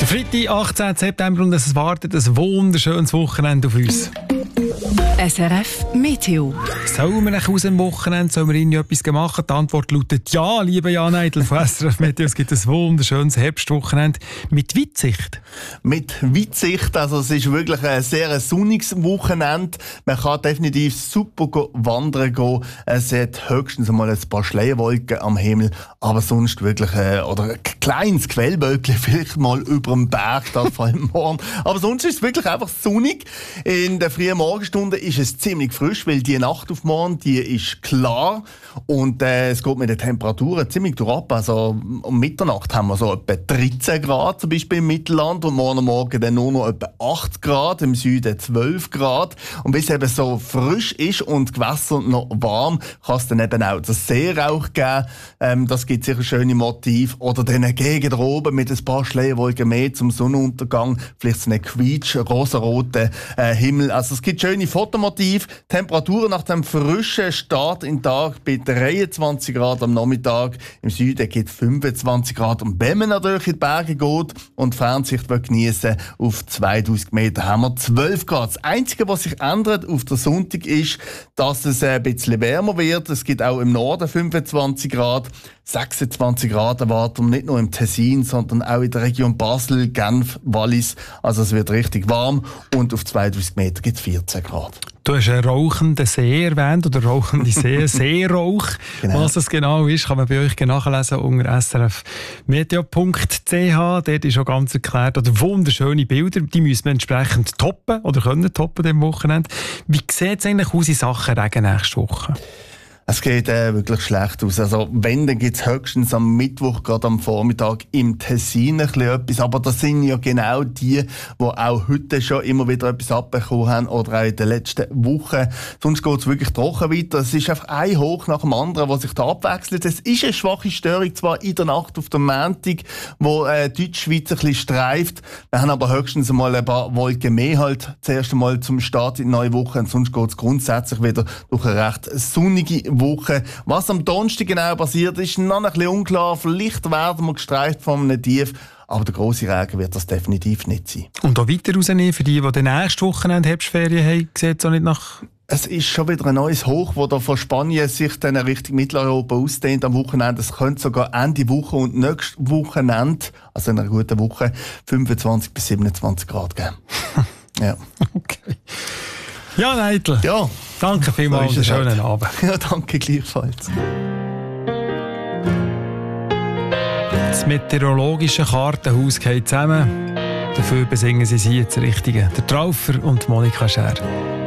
Freitag, 18. September, und es wartet ein wunderschönes Wochenende auf uns. SRF Meteo. Sollen wir aus dem Wochenende etwas machen? Die Antwort lautet ja, liebe Jan Eidl von SRF Meteo. Es gibt ein wunderschönes Herbstwochenende mit Weitsicht. Mit Weitsicht, also es ist wirklich ein sehr sonniges Wochenende. Man kann definitiv super wandern gehen. Es hat höchstens einmal ein paar Schleierwolken am Himmel, aber sonst wirklich, oder ein kleines Quellwölkchen vielleicht mal über dem Berg, das vor allem morgen. Aber sonst ist es wirklich einfach sonnig. In der frühen Morgenstunde ist es ziemlich frisch, weil die Nacht auf morgen, die ist klar und es geht mit den Temperaturen ziemlich durchab. Also um Mitternacht haben wir so etwa 13 Grad zum Beispiel im Mittelland und morgen dann nur noch etwa 8 Grad, im Süden 12 Grad. Und weil es eben so frisch ist und die Gewässer noch warm, kann es dann eben auch das Seerauch geben. Das gibt sicher schöne Motive. Oder dann gegen oben mit ein paar Schleierwolken mehr zum Sonnenuntergang, vielleicht so einen quietsch-rosaroten Himmel. Also es gibt schöne Fotomotive. Temperaturen nach dem frischen Start in den Tag bei 23 Grad am Nachmittag. Im Süden gibt es 25 Grad. Und wenn man natürlich in die Berge geht und die Fernsicht geniessen will, auf 2000 Meter haben wir 12 Grad. Das Einzige, was sich ändert auf der Sonntag, ist, dass es ein bisschen wärmer wird. Es gibt auch im Norden 25 Grad. 26 Grad erwarten wir nicht nur im Tessin, sondern auch in der Region Basel, Genf, Wallis. Also es wird richtig warm und auf 2000 Meter gibt es 14 Grad. Du hast einen rauchenden See erwähnt, oder rauchende See, Seerauch. Genau. Was es genau ist, kann man bei euch nachlesen unter srfmeteo.ch. Dort ist schon ganz erklärt. Oder wunderschöne Bilder, die müssen wir entsprechend toppen oder können toppen dem Wochenende. Wie sieht es eigentlich aus in Sachen Regen nächste Woche? Es geht wirklich schlecht aus. Also wenn, dann gibt es höchstens am Mittwoch, gerade am Vormittag, im Tessin ein bisschen etwas. Aber das sind ja genau die auch heute schon immer wieder etwas abbekommen haben oder auch in den letzten Wochen. Sonst geht es wirklich trocken weiter. Es ist einfach ein Hoch nach dem anderen, was sich da abwechselt. Es ist eine schwache Störung, zwar in der Nacht auf der Montag, wo Deutschschweiz ein bisschen streift. Wir haben aber höchstens einmal ein paar Wolken mehr halt zuerst einmal zum Start in die neue Woche. Und sonst geht es grundsätzlich wieder durch eine recht sonnige Woche. Was am Donnerstag genau passiert, ist noch ein bisschen unklar. Vielleicht werden wir gestreift von einem Tief, aber der grosse Regen wird das definitiv nicht sein. Und auch weiter rausnehmen, für die den nächsten Wochenende Herbstferien haben, sieht es auch nicht nach... Es ist schon wieder ein neues Hoch, das da von Spanien sich dann Richtung Mitteleuropa ausdehnt am Wochenende. Es könnte sogar Ende Woche und nächstes Wochenende, also in einer guten Woche, 25 bis 27 Grad geben. Ja. Okay. Ja, Neidl. Ja. Danke vielmals, einen schönen Abend. Ja, danke gleichfalls. Das meteorologische Kartenhaus geht zusammen. Dafür besingen sie jetzt das Richtige. Der Traufer und Monika Scher.